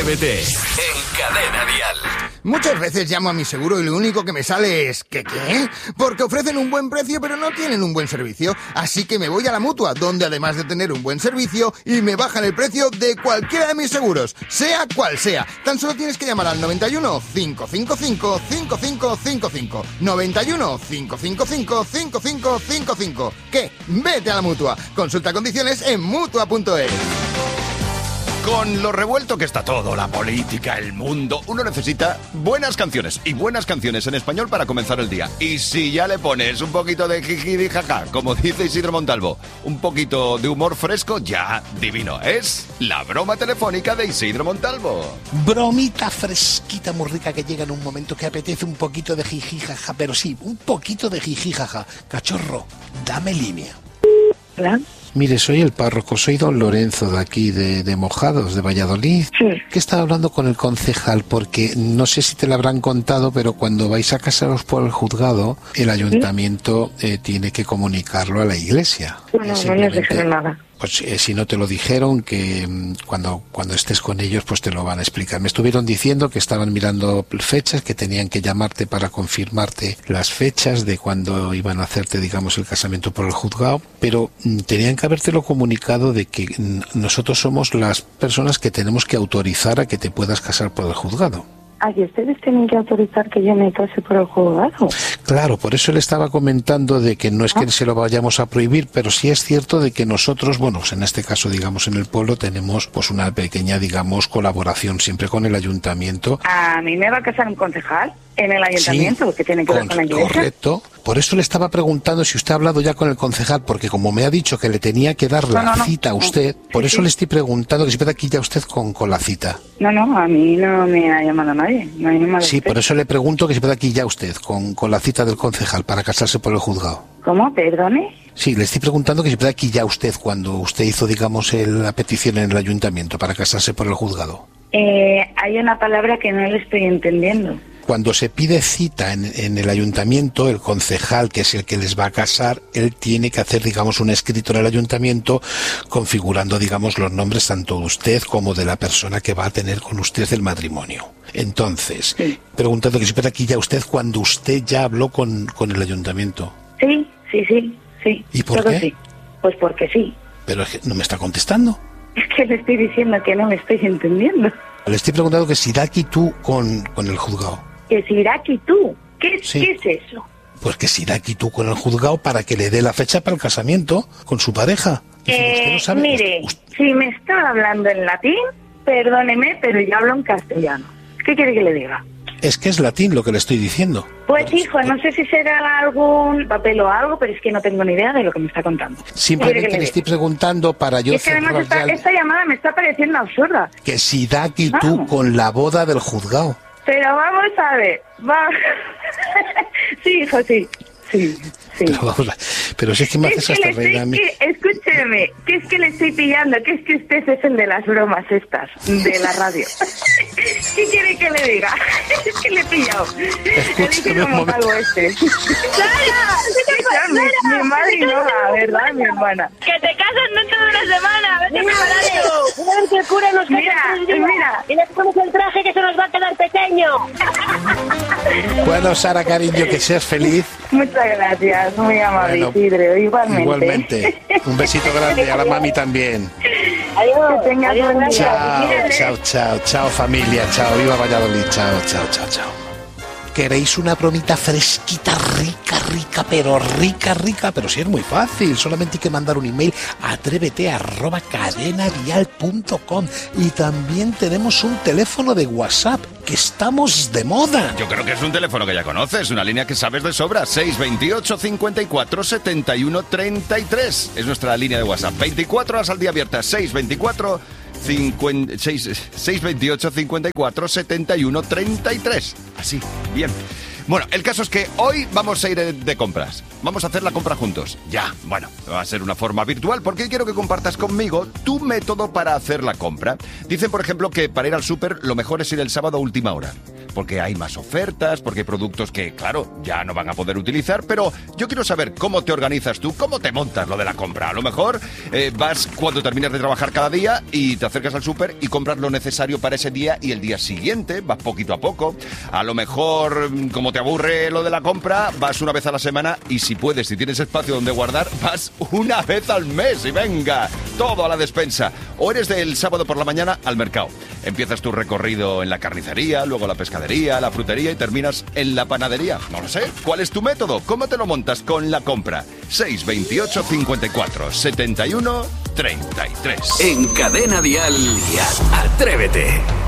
Atrévete en Cadena Dial. Muchas veces llamo a mi seguro y lo único que me sale es ¿qué? Porque ofrecen un buen precio pero no tienen un buen servicio. Así que me voy a la Mutua, donde además de tener un buen servicio y me bajan el precio de cualquiera de mis seguros, sea cual sea. Tan solo tienes que llamar al 91 555 5555. 91 555 5555. ¿Qué? Vete a la Mutua. Consulta condiciones en Mutua.es. Con lo revuelto que está todo, la política, el mundo, uno necesita buenas canciones y buenas canciones en español para comenzar el día. Y si ya le pones un poquito de jiji jaja, como dice Isidro Montalvo, un poquito de humor fresco, ya divino. Es la broma telefónica de Isidro Montalvo. Bromita fresquita, muy rica, que llega en un momento que apetece un poquito de jiji jaja, pero sí, un poquito de jiji jaja. Cachorro, dame línea. ¿Hola? Mire, soy el párroco, soy don Lorenzo de aquí, de Mojados, de Valladolid. Sí. Que estaba hablando con el concejal porque no sé si te lo habrán contado, pero cuando vais a casaros por el juzgado, el ayuntamiento tiene que comunicarlo a la iglesia. No les dijeron nada. Pues si no te lo dijeron, que cuando estés con ellos pues te lo van a explicar. Me estuvieron diciendo que estaban mirando fechas, que tenían que llamarte para confirmarte las fechas de cuando iban a hacerte, digamos, el casamiento por el juzgado, pero tenían que habértelo comunicado de que nosotros somos las personas que tenemos que autorizar a que te puedas casar por el juzgado. ¿Y ustedes tienen que autorizar que yo me case por el juzgado? Claro, por eso le estaba comentando de que no es que se lo vayamos a prohibir, pero sí es cierto de que nosotros, bueno, pues en este caso, digamos, en el pueblo tenemos pues una pequeña, digamos, colaboración siempre con el ayuntamiento. ¿A mí me va a casar un concejal en el ayuntamiento? Sí, ¿Que tiene que ver con la iglesia? Correcto. Por eso le estaba preguntando si usted ha hablado ya con el concejal, porque como me ha dicho que le tenía que dar la cita a usted, por eso le estoy preguntando que si puede aquí ya usted con la cita. No, a mí no me ha llamado nadie. No hay llamado Sí, usted. por eso le pregunto que si puede aquí ya usted con la cita del concejal para casarse por el juzgado. ¿Cómo? ¿Perdone? Sí, le estoy preguntando que si puede aquí ya usted cuando usted hizo, digamos, la petición en el ayuntamiento para casarse por el juzgado. Hay una palabra que no le estoy entendiendo. Cuando se pide cita en el ayuntamiento, el concejal, que es el que les va a casar, él tiene que hacer, digamos, un escrito en el ayuntamiento configurando, digamos, los nombres tanto de usted como de la persona que va a tener con usted el matrimonio. Entonces, preguntando que si puede aquí ya usted cuando usted ya habló con el ayuntamiento. Sí. ¿Y por todo qué? Sí. Pues porque sí. Pero es que no me está contestando. Es que le estoy diciendo que no me estoy entendiendo. Le estoy preguntando que si da aquí tú con el juzgado. Que si irá aquí tú. ¿Qué es eso? Pues que si da aquí tú con el juzgado para que le dé la fecha para el casamiento con su pareja. Usted no sabe, mire, si me está hablando en latín, perdóneme, pero yo hablo en castellano. ¿Qué quiere que le diga? Es que es latín lo que le estoy diciendo. Pues hijo, no sé si será algún papel o algo, pero es que no tengo ni idea de lo que me está contando. Simplemente le estoy preguntando para yo es que además esta llamada me está pareciendo absurda. Que si da aquí tú con la boda del juzgado. Pero vamos a ver, Sí, hijo, sí. Pero si es que me haces hasta reír a mí. Escúcheme, que es que le estoy pillando, que es que usted es el de las bromas estas, de la radio. ¿Qué quiere que le diga? Es que le he pillado. Escúchame un momento. Mi madre no, la verdad, mi hermana. Que te casas dentro de una semana. Vete preparando. Que el cura nos mira. Y le ponemos el traje que se nos va a quedar pequeño. Bueno, Sara, cariño, que seas feliz. Muchas gracias, muy amable, bueno, Isidro, igualmente. Un besito grande, a la mami también. Adiós, que tengas buen día. Chao familia, chao, viva Valladolid, chao. ¿Queréis una bromita fresquita, rica, pero sí es muy fácil, solamente hay que mandar un email a atrévete@cadenadial.com y también tenemos un teléfono de WhatsApp, que estamos de moda. Yo creo que es un teléfono que ya conoces, una línea que sabes de sobra, 628 54 71 33. Es nuestra línea de WhatsApp, 24 horas al día abierta, 628 54 71 33. Así, bien. Bueno, el caso es que hoy vamos a ir de compras. Vamos a hacer la compra juntos. Ya, bueno, va a ser una forma virtual porque quiero que compartas conmigo tu método para hacer la compra. Dicen, por ejemplo, que para ir al súper lo mejor es ir el sábado a última hora. porque hay más ofertas, porque hay productos que, claro, ya no van a poder utilizar, pero yo quiero saber cómo te organizas tú, cómo te montas lo de la compra. A lo mejor vas cuando terminas de trabajar cada día y te acercas al súper y compras lo necesario para ese día y el día siguiente vas poquito a poco. A lo mejor, como te aburre lo de la compra, vas una vez a la semana y si puedes, si tienes espacio donde guardar, vas una vez al mes y venga, todo a la despensa. O eres del sábado por la mañana al mercado. Empiezas tu recorrido en la carnicería, luego la pescadería, la frutería y terminas en la panadería. No lo sé. ¿Cuál es tu método? ¿Cómo te lo montas con la compra? 628 54 71 33. En Cadena Dial, Atrévete.